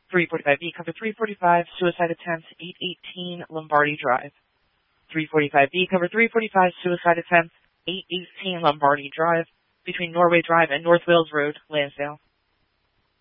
345B, cover 345, suicide attempt, 818 Lombardi Drive. 345B, cover 345, suicide attempt, 818 Lombardi Drive, between Norway Drive and North Wales Road, Lansdale.